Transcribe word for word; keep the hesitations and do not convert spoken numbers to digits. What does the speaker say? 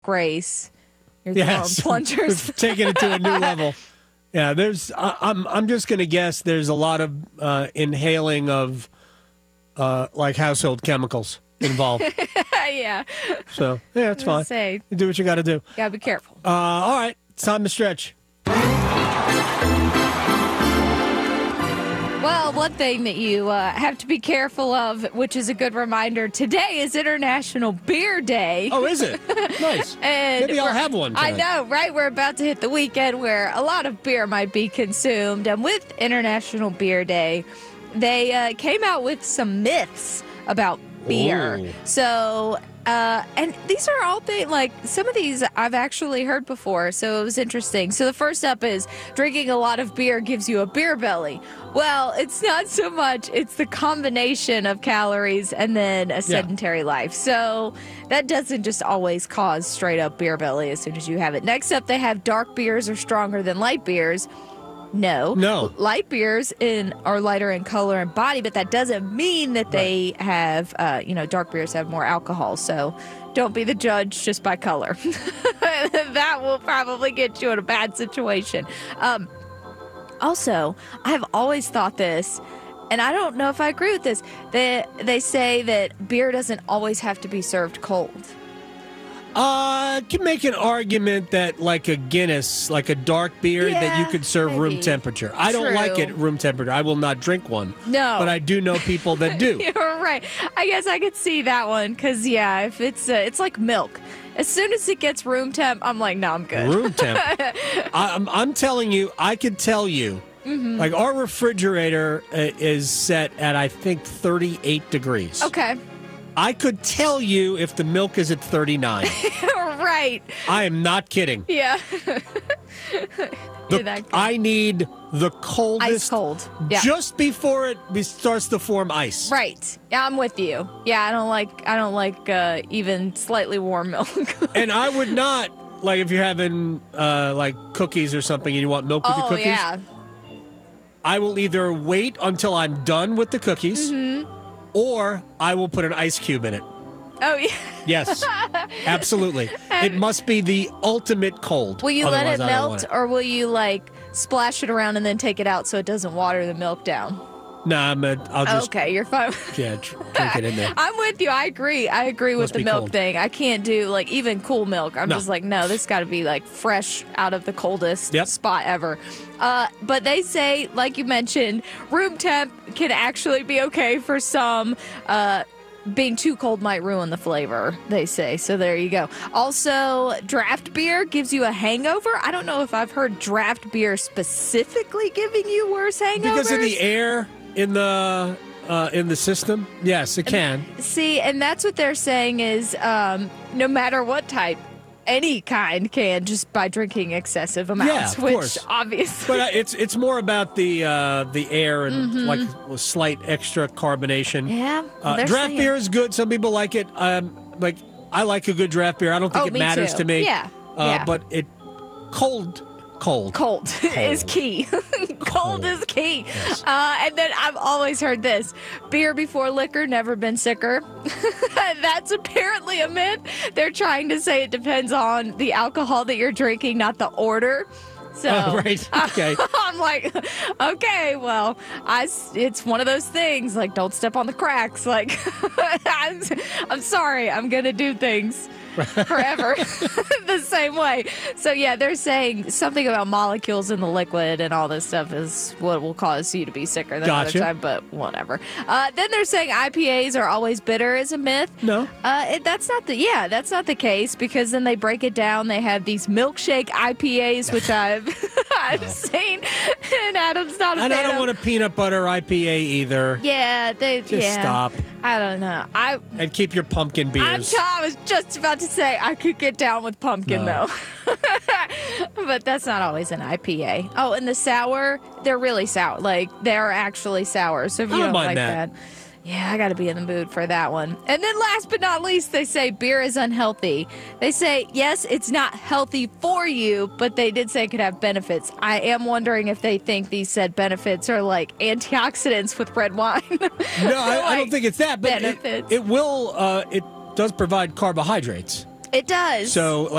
race. You're Yes, throwing plungers. taking it to a new level. Yeah, there's. I, I'm. I'm just going to guess there's a lot of uh, inhaling of uh, like household chemicals involved. Yeah. So yeah, it's fine. Say, You do what you got to do. gotta be careful. Uh, all right, it's time to stretch. Well, one thing that you uh, have to be careful of, which is a good reminder, today is International Beer Day. Oh, is it? Nice. And Maybe I'll we're- have one I tonight. know, right? We're about to hit the weekend where a lot of beer might be consumed. And with International Beer Day, they uh, came out with some myths about beer. Ooh. So, uh, and these are all things, like, some of these I've actually heard before, so it was interesting. So the first up is drinking a lot of beer gives you a beer belly. Well, it's not so much, it's the combination of calories and then a sedentary life. So that doesn't just always cause straight up beer belly as soon as you have it. Next up, they have dark beers are stronger than light beers. No. No. Light beers in are lighter in color and body, but that doesn't mean that they have, uh, you know, dark beers have more alcohol. So don't be the judge just by color. That will probably get you in a bad situation. Um, also, I've always thought this, and I don't know if I agree with this. They, they say that beer doesn't always have to be served cold. Uh, can make an argument that like a Guinness, like a dark beer, that you Yeah, could serve room maybe. temperature. I don't like True. it room temperature. I will not drink one. No. But I do know people that do. You're right. I guess I could see that one because, yeah, if it's uh, it's like milk. As soon as it gets room temp, I'm like, no, I'm good. Room temp. I, I'm, I'm telling you, I could tell you, Mm-hmm. like our refrigerator uh, is set at, I think, thirty-eight degrees. Okay. I could tell you if the milk is at thirty-nine. Right. I am not kidding. Yeah. The- You're that good. I need the coldest. Ice cold. Yeah. Just before it be- starts to form ice. Right. Yeah, I'm with you. Yeah, I don't like I don't like uh, even slightly warm milk. And I would not, like, if you're having, uh, like, cookies or something and you want milk with your Oh cookies, yeah. I will either wait until I'm done with the cookies Mm-hmm. or I will put an ice cube in it. Oh yeah. Yes, absolutely. It must be the ultimate cold. Will you let Otherwise, it I don't want melt, or will you like splash it around and then take it out so it doesn't water the milk down? Nah, I'm a, I'll just Okay, you're fine. yeah, dr- drink it in there. I'm with you. I agree. I agree with Must the be milk cold. thing. I can't do like even cool milk. I'm No. just like, no, this got to be like fresh out of the coldest Yep. spot ever. Uh, but they say, like you mentioned, room temp can actually be okay for some. Uh, being too cold might ruin the flavor, they say. So there you go. Also, draft beer gives you a hangover. I don't know if I've heard draft beer specifically giving you worse hangovers. Because of the air in the uh, in the system. Yes, it can. See, and that's what they're saying is um, no matter what type, any kind can just by drinking excessive amounts, of which course. obviously. But uh, it's it's more about the uh, the air and Mm-hmm. like a slight extra carbonation. yeah. Uh, they're draft saying- beer is good. Some people like it. Um, like I like a good draft beer. I don't think Oh, it me matters too. to me. Yeah, Uh, yeah. But it cold, cold. Cold, is key. Cold, is key. Uh, and then I've always heard this beer before liquor, never been sicker. That's apparently a myth. They're trying to say it depends on the alcohol that you're drinking, not the order. So Oh, right. Okay. I'm like, okay, well, I, s- it's one of those things, like, don't step on the cracks. Like, I'm, I'm sorry, I'm going to do things forever the same way. So, yeah, they're saying something about molecules in the liquid and all this stuff is what will cause you to be sicker than Gotcha. other time, but whatever. Uh, then they're saying I P As are always bitter is a myth. No. Uh, it, that's not the yeah, that's not the case because then they break it down. They have these milkshake I P As, which I've I've seen, and Adam's not a And fan I don't of. want a peanut butter I P A either. Yeah, they Just yeah. stop I don't know. I and keep your pumpkin I'm beers. t- I was just about to say I could get down with pumpkin No. though, but that's not always an I P A. Oh, and the sour, they're really sour. Like they're actually sour. So if you I don't don't mind like that. that. Yeah, I got to be in the mood for that one. And then last but not least, they say beer is unhealthy. They say, yes, it's not healthy for you, but they did say it could have benefits. I am wondering if they think these said benefits are like antioxidants with red wine. No, I, I don't Like, think it's that, but it, benefits. it will. Uh, it does provide carbohydrates. It does. So